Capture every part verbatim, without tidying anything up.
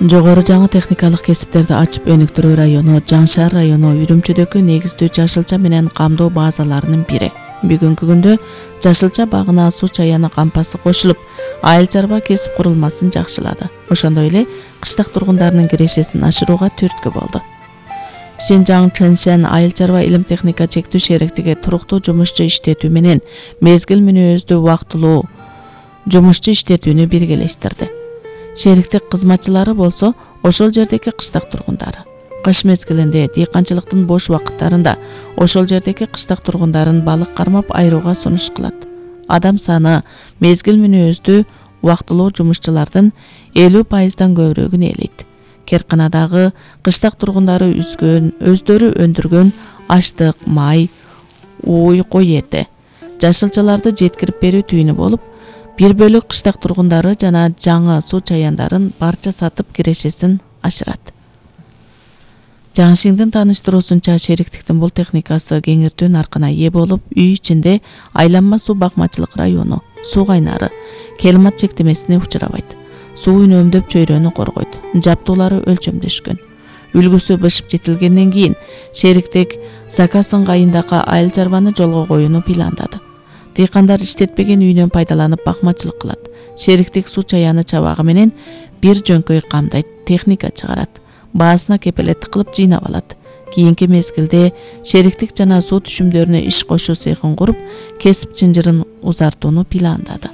Жогору жаңы техникалык кесиптерди ачып өнүктүрүү району Жаңшаар району Үрүмчүдөгү негиздүү жашылча менен камдоо базаларынын бири. Бүгүнкү күндө жашылча багына суу чаяны кампасы кошулуп, айыл чарба кесип курулмасын жакшылады. Ошондой эле кыштак тургундарынын кирешесин ашырууга түрткү болду. Шинжаң Чэншэн айыл чарба илим техника чектүү шериктиги туруктуу жумушчу иштетүү менен мезгил мүнөздүү убактылуу жумушчу иштетүүнү биргелештирди. Шериктик кызматчылары болсо ошол жердеги кыштак тургундары. Кыш мезгилинде дыйканчылыктын бош убакыттарында ошол жердеги кыштак тургундарын балык кармап айырууга сунуш кылат. Адам саны мезгил мүнөздүү убактылуу жумушчулардын элүү пайыздан көбүрөгүн ээлейт. Керканадагы кыштак тургундары үзгөн, өздөрү өндүргөн аштык, май, ууй, кой эти, жашылчаларды жеткирип берүү түйүнү болуп, бир бөлүк кыштак тургундары жана жаңы суу чаяндарын барча сатып кирешесин ашырат. Жаңшиңдин тааныштыруусунча, шериктиктин бул техникасы кеңиртүү наркына ээ болуп, үй ичинде айланма суу бакмачылык району, суу кайнары, климат чектемесине учурабайт. Суу үнөмдөп чөйрөнү коргойт. Жаптуулары өлчөмдөшкөн. Үлгүсү бышып жетилгенден кийин шериктик заказ ыңгайындагы айыл чарбаны жолго коюуну пландады. Дыйкандар иштетпеген үйнөн пайдаланып бакмачылык кылат. Шериктик суу чаяны чабагы менен бир жөнкөй камдайт, техника чыгарат. Баасына кепелеттик кылып жыйнап алат. Кийинки мезгилде шериктик жана суу түшүмдөрүнө иш кошуу цехин куруп, кесип чынжырын узартууну пландады.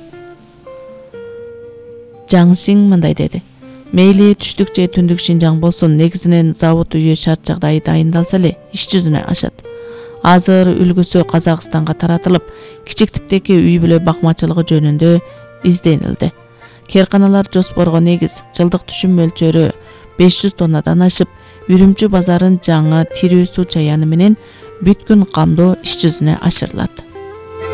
Жаңшиң мындай деди: мейли түштүк же түндүк Шинжаң болсун, негизинен завод үйү шарт жагдайы дайындалса эле иш жүзүнө ашат. Азыр үлгүсү Казакстанга таратылып, кичик типтеги үй бүлө бакмачылыгы жөнүндө изденилди. Керканалар жоспорго негиз, жылдык түшүм мөлчөрү беш жүз тоннадан ашып, Үрүмчү базарын жаңы тирүү суу чаяны менен бүткүн камдоо иш жүзүнө ашырылат.